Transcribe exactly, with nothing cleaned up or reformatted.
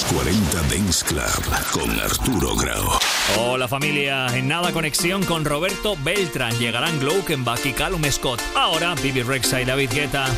cuarenta Dance Club con Arturo Grau. Hola familia, en nada conexión con Roberto Beltrán. Llegarán Glaukenbach y Callum Scott. Ahora Bibi Rexha y David Guetta.